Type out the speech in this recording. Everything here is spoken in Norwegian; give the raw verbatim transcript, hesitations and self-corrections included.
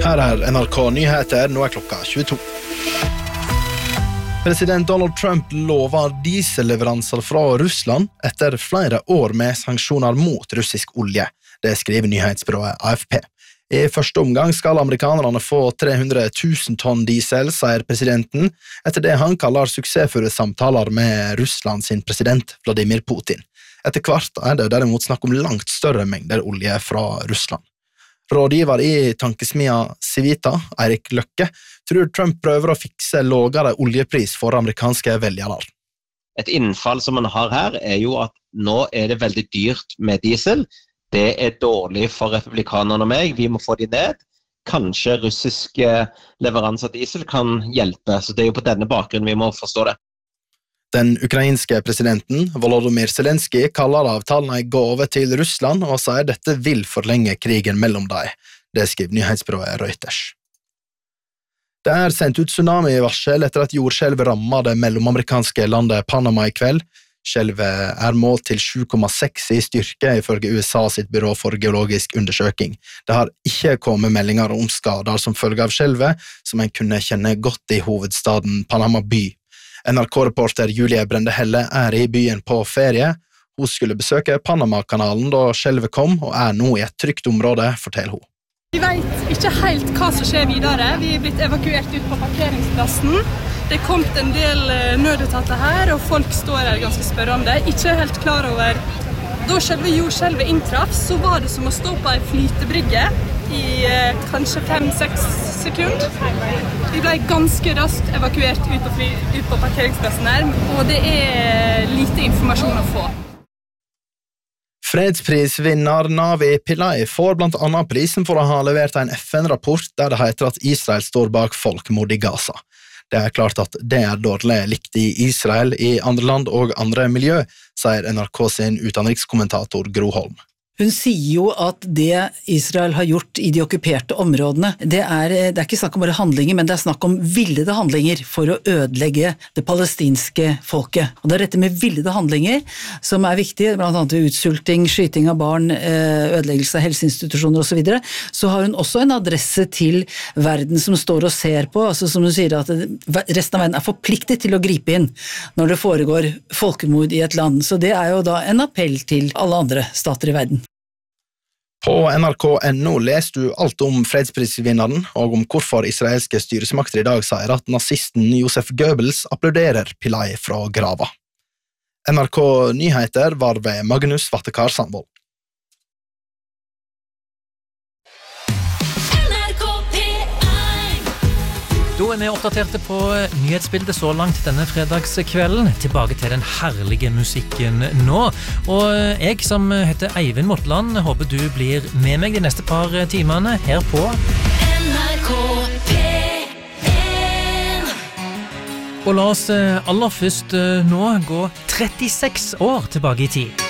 Her er N R K Nyheter, nå er klokka tjueto. President Donald Trump lover dieselleveranser fra Russland etter flere år med sanksjoner mot russisk olje. Det skriver nyhetsbyrået A F P. I første omgang skal amerikanerne få tre hundre tusen tonn diesel, sier presidenten, etter det han kaller suksessfulle samtaler med Russland sin president Vladimir Putin. Etter hvert er det derimot snakk om langt større mengder olje fra Russland. Rådgiver i tankesmia Civita, Eirik Løkke, tror Trump prøver å fikse lavere oljepris for amerikanske velgere. Et innfall som man har her er jo at nå er det veldig dyrt med diesel. Det er dårlig for republikanerne og meg, vi må få de ned. Kanskje russiske leveranser av diesel kan hjelpe, så det er jo på denne bakgrunnen vi må forstå det. Den ukrainske presidenten, Volodymyr Zelensky, kaller avtalen en gave til Russland og sier dette vil forlenge krigen mellom dem. Det skriver nyhetsbyrået Reuters. Det er sendt ut tsunami-varsel etter at jordskjelvet rammet det mellomamerikanske landet Panama i kveld. Skjelvet er målt til sju komma seks i styrke ifølge U S A sitt byrå for geologisk undersøking. Det har ikke kommet meldinger om skader som følge av skjelvet, som en kunne kjenne godt i hovedstaden Panama by. N R K-reporter Julie Brende Helle er i byen på ferie. Hun skulle besøke Panama-kanalen da skjelvet kom, og er nå i et trygt område, forteller hun. Vi vet ikke helt hva som skjer videre. Vi er blitt evakuert ut på parkeringsplassen. Det er kommet en del nødetater her, og folk står her ganske spørrende. Ikke helt klar over. Da selve jordskjelvet inntraff, så var det som å stå på en flytebrygge i eh, kanskje fem-seks sekunder. Vi ble ganske raskt evakuert ut på, fly, ut på parkeringsplassen her, og det er lite informasjon å få. Fredsprisvinner Navi Pillay får blant annet prisen for å ha levert en F N-rapport der det heter at Israel står bak folkemord i Gaza. Det er klart at det er dårlig likt i Israel, i andre land og andre miljø, sier N R K sin utenrikskommentator Gro Holm. Hun sier jo at det Israel har gjort i de okkuperte områdene, det er, det er ikke snakk om bare handlinger, men det er snakk om villede handlinger for å ødelegge det palestinske folket. Og det er dette med villede handlinger som er viktig, blant annet ved utsulting, skyting av barn, ødeleggelse av helseinstitusjoner og så videre. Så har hun også en adresse til verden som står og ser på, altså som hun sier at resten av verden er forpliktet til å gripe inn når det foregår folkemord i et land. Så det er jo da en appell til alle andre stater i verden. På N R K punktum N O leser du alt om fredsprisvinneren og om hvorfor israelske styresmakter i dag sier at nazisten Josef Goebbels applauderer Pillay fra grava. N R K Nyheter var ved Magnus Vattekar Sandvold. Da er vi oppdaterte på nyhetsbildet så langt denne fredagskvelden. Tilbake til den herlige musikken nå. Og jeg som heter Eivind Motland, håper du blir med meg de neste par timene her på N R K P en. Og la oss aller først nå gå trettiseks år tilbake i tid.